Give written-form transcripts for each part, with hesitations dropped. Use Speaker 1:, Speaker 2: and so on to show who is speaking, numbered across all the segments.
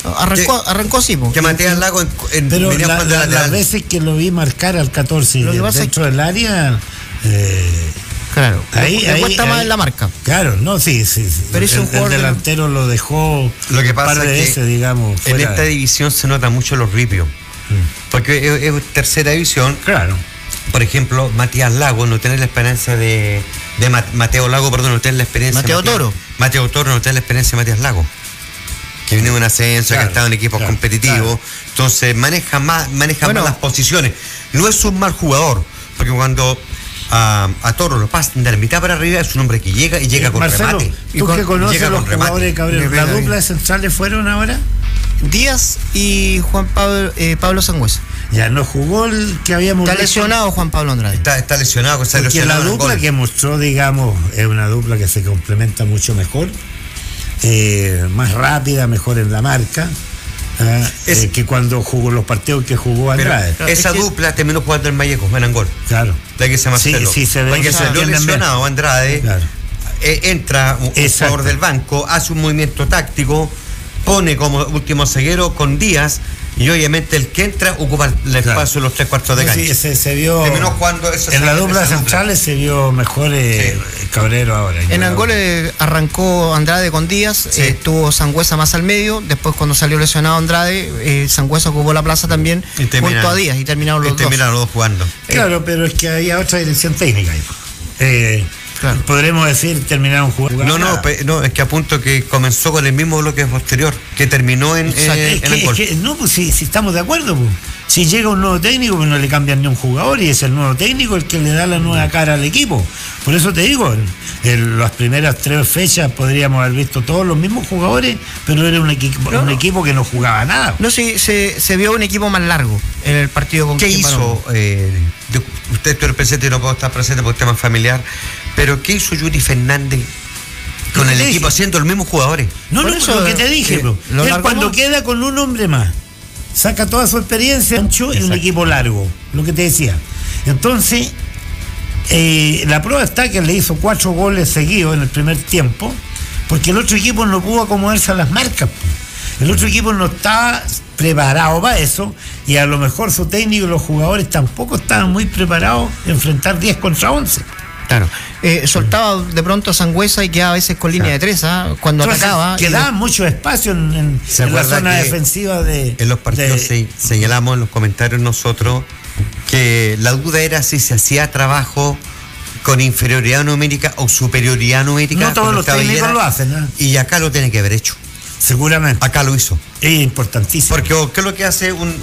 Speaker 1: Arrancó así,
Speaker 2: que Matías Lago
Speaker 3: pero las veces que lo vi marcar al 14 dentro del área,
Speaker 1: claro,
Speaker 3: ahí
Speaker 1: cuesta más en la marca.
Speaker 3: Claro, no, sí.
Speaker 1: Pero
Speaker 3: el delantero lo dejó
Speaker 2: lo que pasa
Speaker 3: un par de veces, digamos.
Speaker 2: En esta división se nota mucho los ripios, porque es tercera división.
Speaker 3: Claro.
Speaker 2: Por ejemplo, Matías Lago no tiene la experiencia de Mateo Lago, perdón, no tiene la experiencia
Speaker 1: Mateo Toro
Speaker 2: no tiene la experiencia de Matías Lago, que viene de un ascenso, que ha estado en equipos competitivos, entonces maneja más las posiciones. No es un mal jugador, porque cuando a Toro lo pasan de la mitad para arriba, es un hombre que llega y llega con
Speaker 3: Marcelo,
Speaker 2: remate.
Speaker 3: ¿tú que conoces a los jugadores de Cabrero? ¿La dupla de centrales fueron ahora?
Speaker 1: Díaz y Juan Pablo Sangüesa.
Speaker 3: Ya no jugó el que habíamos
Speaker 1: Está lesionado Juan Pablo Andrade.
Speaker 2: Está lesionado.
Speaker 3: Porque la dupla que mostró, digamos, es una dupla que se complementa mucho mejor, más rápida, mejor en la marca, que cuando jugó los partidos que jugó Andrade.
Speaker 2: Pero esa dupla terminó jugando en Malleco, en Angol.
Speaker 3: Claro.
Speaker 2: La que se llama Marcelo.
Speaker 3: Sí, se ve.
Speaker 2: Porque salió lesionado Andrade, entra un jugador del banco, hace un movimiento táctico, pone como último ceguero con Díaz, y obviamente el que entra ocupa el espacio de los 3/4 de cancha.
Speaker 3: Sí, se vio.
Speaker 2: Terminó jugando
Speaker 3: en la dupla centrales se vio mejor Cabrero ahora.
Speaker 1: En Angol arrancó Andrade con Díaz, estuvo Sangüesa más al medio, después cuando salió lesionado Andrade, Sangüesa ocupó la plaza también junto a Díaz y terminaron los
Speaker 2: dos jugando.
Speaker 3: Claro, pero es que había otra dirección técnica ahí. Claro. Podremos decir terminaron jugando.
Speaker 2: No, es que apunto que comenzó con el mismo bloque posterior que terminó en Angol.
Speaker 3: No, pues si estamos de acuerdo, pues. Si llega un nuevo técnico, pues no le cambian ni un jugador, y es el nuevo técnico el que le da la nueva cara al equipo. Por eso te digo, en las primeras 3 fechas podríamos haber visto todos los mismos jugadores, pero era un equipo que no jugaba nada.
Speaker 1: No, sí, se vio un equipo más largo en el partido con
Speaker 2: ¿Qué hizo? Usted estuvo presente y no puedo estar presente por tema familiar, pero ¿qué hizo Yuri Fernández con el equipo haciendo los mismos jugadores?
Speaker 3: No, eso lo que te dije, bro. Él cuando queda con un hombre más, saca toda su experiencia, ancho, y un equipo largo, lo que te decía. Entonces, la prueba está que le hizo 4 goles seguidos en el primer tiempo, porque el otro equipo no pudo acomodarse a las marcas. El otro equipo no estaba preparado para eso, y a lo mejor su técnico y los jugadores tampoco estaban muy preparados a enfrentar 10 contra 11.
Speaker 1: Claro. Soltaba de pronto a Sangüesa y quedaba a veces con línea de 3, cuando atacaba.
Speaker 3: Quedaba mucho espacio en la zona defensiva de.
Speaker 2: En los partidos señalamos en los comentarios nosotros que la duda era si se hacía trabajo con inferioridad numérica o superioridad numérica.
Speaker 3: No todos los técnicos lo hacen, ¿no?
Speaker 2: Y acá lo tiene que haber hecho.
Speaker 3: Seguramente.
Speaker 2: Acá lo hizo.
Speaker 3: Es importantísimo.
Speaker 2: Porque ¿qué es lo que hace un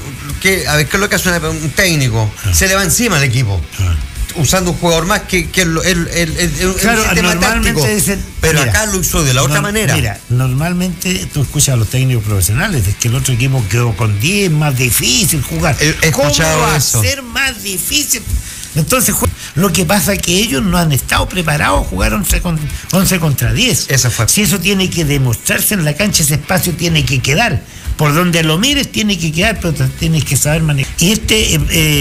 Speaker 2: técnico? Se le va encima al equipo. Usando un jugador más que el sistema táctico. Pero mira, acá lo hizo de la otra manera.
Speaker 3: Mira, normalmente tú escuchas a los técnicos profesionales, es que el otro equipo quedó con 10, más difícil jugar. ¿Cómo va a ser más difícil? Entonces, lo que pasa es que ellos no han estado preparados a jugar 11 contra 10. Si eso tiene que demostrarse en la cancha, ese espacio tiene que quedar. Por donde lo mires tiene que quedar, pero tienes que saber manejar. Y este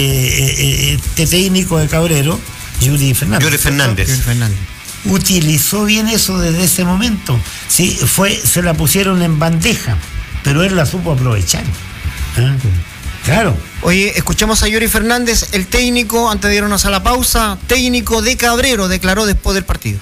Speaker 3: técnico de Cabrero, Yuri Fernández, utilizó bien eso desde ese momento. Sí, se la pusieron en bandeja, pero él la supo aprovechar. Claro.
Speaker 1: Oye, escuchamos a Yuri Fernández, el técnico, antes de irnos a la pausa, técnico de Cabrero, declaró después del partido.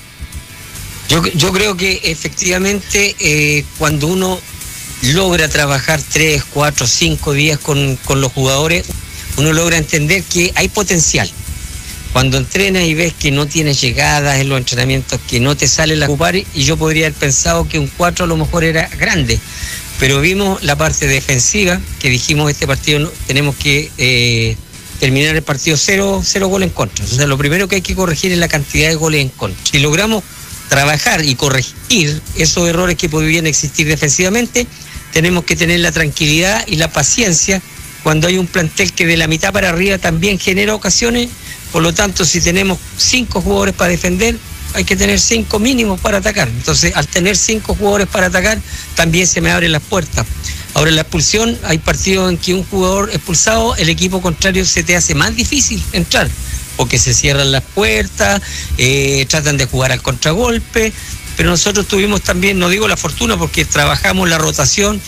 Speaker 4: Yo creo que efectivamente cuando uno logra trabajar 3, 4, 5 días con los jugadores, uno logra entender que hay potencial. Cuando entrenas y ves que no tienes llegadas en los entrenamientos, que no te sale la ocupar, y yo podría haber pensado que un 4 a lo mejor era grande, pero vimos la parte defensiva, que dijimos este partido tenemos que terminar el partido 0 goles en contra. O sea, lo primero que hay que corregir es la cantidad de goles en contra. Si logramos trabajar y corregir esos errores que podrían existir defensivamente, tenemos que tener la tranquilidad y la paciencia cuando hay un plantel que de la mitad para arriba también genera ocasiones. Por lo tanto, si tenemos 5 jugadores para defender, hay que tener 5 mínimos para atacar. Entonces, al tener 5 jugadores para atacar, también se me abren las puertas. Ahora, en la expulsión, hay partidos en que un jugador expulsado, el equipo contrario se te hace más difícil entrar, porque se cierran las puertas, tratan de jugar al contragolpe, pero nosotros tuvimos también, no digo la fortuna, porque trabajamos la rotación